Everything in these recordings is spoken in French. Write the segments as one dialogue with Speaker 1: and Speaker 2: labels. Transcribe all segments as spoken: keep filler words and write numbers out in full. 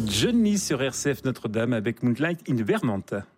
Speaker 1: Johnny sur R C F Notre-Dame avec Moonlight in Vermont.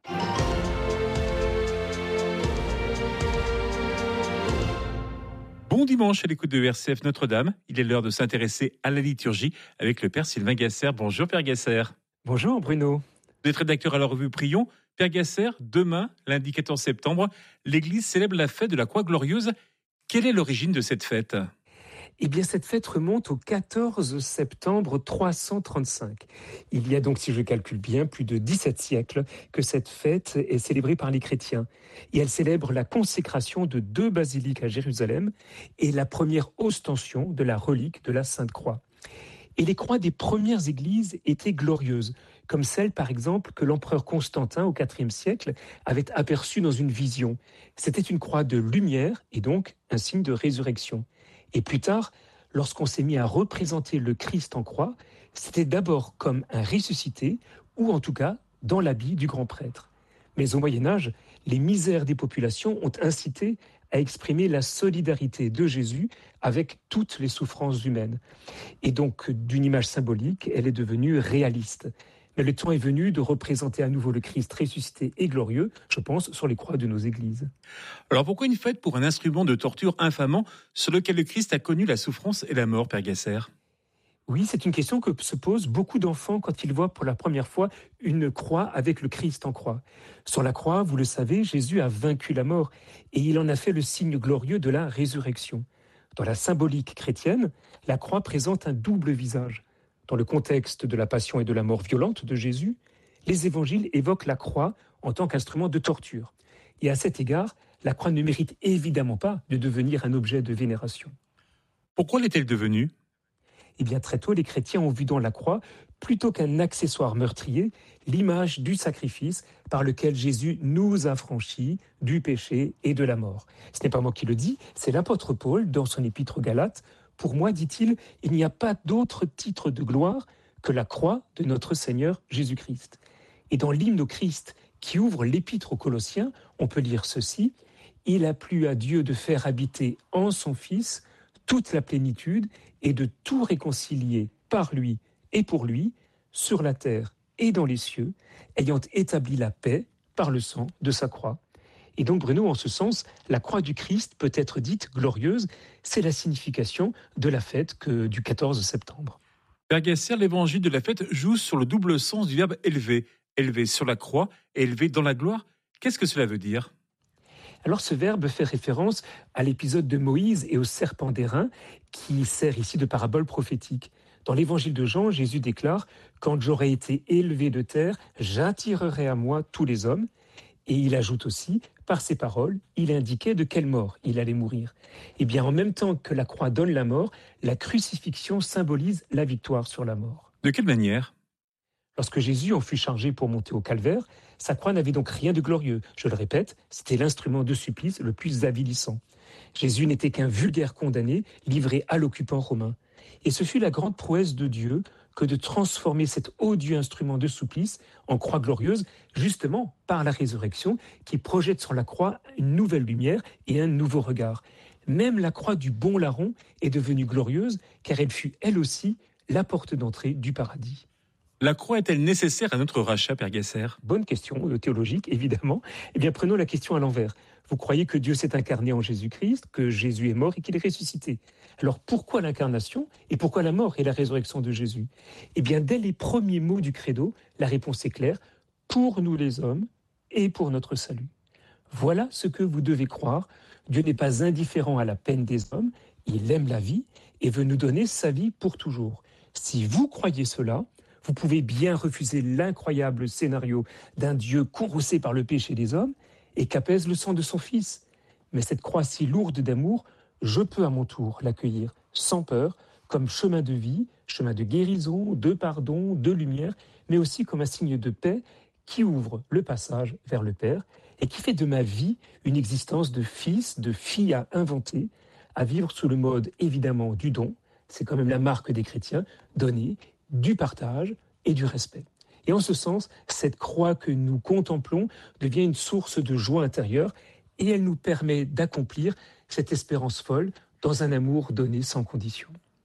Speaker 1: Bon dimanche à l'écoute de R C F Notre-Dame. Il est l'heure de s'intéresser à la liturgie avec le Père Sylvain Gasser. Bonjour Père Gasser.
Speaker 2: Bonjour Bruno.
Speaker 1: Vous êtes rédacteur à la revue Prions. Père Gasser, demain, lundi quatorze septembre, l'Église célèbre la fête de la Croix Glorieuse. Quelle est l'origine de cette fête ?
Speaker 2: Eh bien, cette fête remonte au quatorze septembre trois cent trente-cinq. Il y a donc, si je calcule bien, plus de dix-sept siècles que cette fête est célébrée par les chrétiens. Et elle célèbre la consécration de deux basiliques à Jérusalem et la première ostension de la relique de la Sainte Croix. Et les croix des premières églises étaient glorieuses, comme celle, par exemple, que l'empereur Constantin, au quatrième siècle, avait aperçue dans une vision. C'était une croix de lumière et donc un signe de résurrection. Et plus tard, lorsqu'on s'est mis à représenter le Christ en croix, c'était d'abord comme un ressuscité, ou en tout cas dans l'habit du grand prêtre. Mais au Moyen-Âge, les misères des populations ont incité à exprimer la solidarité de Jésus avec toutes les souffrances humaines. Et donc, d'une image symbolique, elle est devenue réaliste. Mais le temps est venu de représenter à nouveau le Christ ressuscité et glorieux, je pense, sur les croix de nos églises.
Speaker 1: Alors pourquoi une fête pour un instrument de torture infamant sur lequel le Christ a connu la souffrance et la mort, Père Gasser ?
Speaker 2: Oui, c'est une question que se posent beaucoup d'enfants quand ils voient pour la première fois une croix avec le Christ en croix. Sur la croix, vous le savez, Jésus a vaincu la mort et il en a fait le signe glorieux de la résurrection. Dans la symbolique chrétienne, la croix présente un double visage. Dans le contexte de la passion et de la mort violente de Jésus, les évangiles évoquent la croix en tant qu'instrument de torture. Et à cet égard, la croix ne mérite évidemment pas de devenir un objet de vénération.
Speaker 1: Pourquoi l'est-elle devenue ?
Speaker 2: Eh bien, très tôt, les chrétiens ont vu dans la croix, plutôt qu'un accessoire meurtrier, l'image du sacrifice par lequel Jésus nous a franchis du péché et de la mort. Ce n'est pas moi qui le dis, c'est l'apôtre Paul dans son épître aux Galates. Pour moi, dit-il, il n'y a pas d'autre titre de gloire que la croix de notre Seigneur Jésus-Christ. Et dans l'hymne au Christ qui ouvre l'épître aux Colossiens, on peut lire ceci : « Il a plu à Dieu de faire habiter en son Fils toute la plénitude et de tout réconcilier par lui et pour lui, sur la terre et dans les cieux, ayant établi la paix par le sang de sa croix. » Et donc Bruno, en ce sens, la croix du Christ peut être dite glorieuse, c'est la signification de la fête que du quatorze septembre.
Speaker 1: Père Gasser, l'évangile de la fête joue sur le double sens du verbe élever. Élever sur la croix et élever dans la gloire. Qu'est-ce que cela veut dire ?
Speaker 2: Alors ce verbe fait référence à l'épisode de Moïse et au serpent d'airain qui sert ici de parabole prophétique. Dans l'évangile de Jean, Jésus déclare « Quand j'aurai été élevé de terre, j'attirerai à moi tous les hommes ». Et il ajoute aussi, par ces paroles, il indiquait de quelle mort il allait mourir. Eh bien, en même temps que la croix donne la mort, la crucifixion symbolise la victoire sur la mort.
Speaker 1: De quelle manière ?
Speaker 2: Lorsque Jésus en fut chargé pour monter au calvaire, sa croix n'avait donc rien de glorieux. Je le répète, c'était l'instrument de supplice le plus avilissant. Jésus n'était qu'un vulgaire condamné livré à l'occupant romain. Et ce fut la grande prouesse de Dieu que de transformer cet odieux instrument de supplice en croix glorieuse, justement par la résurrection, qui projette sur la croix une nouvelle lumière et un nouveau regard. Même la croix du bon larron est devenue glorieuse, car elle fut elle aussi la porte d'entrée du paradis.
Speaker 1: La croix est-elle nécessaire à notre rachat, Père Gasser ?
Speaker 2: Bonne question euh, théologique, évidemment. Eh bien, prenons la question à l'envers. Vous croyez que Dieu s'est incarné en Jésus-Christ, que Jésus est mort et qu'il est ressuscité. Alors, pourquoi l'incarnation et pourquoi la mort et la résurrection de Jésus ? Eh bien, dès les premiers mots du credo, la réponse est claire. Pour nous les hommes et pour notre salut. Voilà ce que vous devez croire. Dieu n'est pas indifférent à la peine des hommes. Il aime la vie et veut nous donner sa vie pour toujours. Si vous croyez cela, vous pouvez bien refuser l'incroyable scénario d'un Dieu courroucé par le péché des hommes et qu'apaise le sang de son Fils. Mais cette croix si lourde d'amour, je peux à mon tour l'accueillir sans peur, comme chemin de vie, chemin de guérison, de pardon, de lumière, mais aussi comme un signe de paix qui ouvre le passage vers le Père et qui fait de ma vie une existence de fils, de fille à inventer, à vivre sous le mode évidemment du don. C'est quand même la marque des chrétiens, donner, du partage et du respect. Et en ce sens, cette croix que nous contemplons devient une source de joie intérieure et elle nous permet d'accomplir cette espérance folle dans un amour donné sans condition.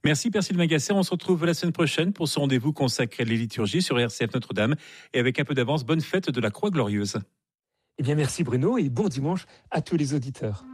Speaker 1: Merci Père Sylvain Gasser. On se retrouve la semaine prochaine pour ce rendez-vous consacré à les liturgies sur R C F Notre-Dame. Et avec un peu d'avance, bonne fête de la Croix Glorieuse.
Speaker 2: Eh bien, merci Bruno et bon dimanche à tous les auditeurs.